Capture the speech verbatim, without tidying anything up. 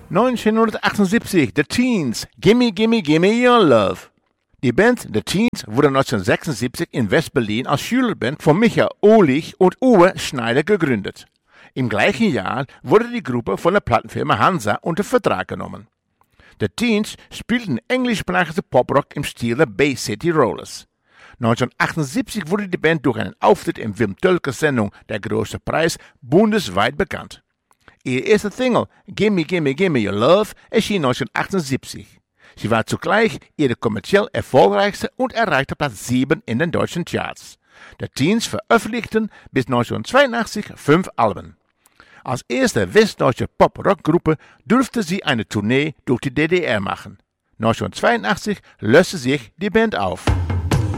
neunzehnhundertachtundsiebzig, The Teens, Gimme Gimme Gimme Your Love. Die Band The Teens wurde neunzehnhundertsechsundsiebzig in West-Berlin als Schülerband von Michael Ohlich und Uwe Schneider gegründet. Im gleichen Jahr wurde die Gruppe von der Plattenfirma Hansa unter Vertrag genommen. The Teens spielten englischsprachige Poprock im Stil der Bay City Rollers. neunzehnhundertachtundsiebzig wurde die Band durch einen Auftritt in Wim Tölkes Sendung Der große Preis bundesweit bekannt. Ihre erste Single, Gimme Gimme Gimme Your Love, erschien neunzehnhundertachtundsiebzig. Sie war zugleich ihre kommerziell erfolgreichste und erreichte Platz sieben in den deutschen Charts. Die Teens veröffentlichten bis neunzehnhundertzweiundachtzig fünf Alben. Als erste westdeutsche Pop-Rock-Gruppe durfte sie eine Tournee durch die D D R machen. neunzehnhundertzweiundachtzig löste sich die Band auf.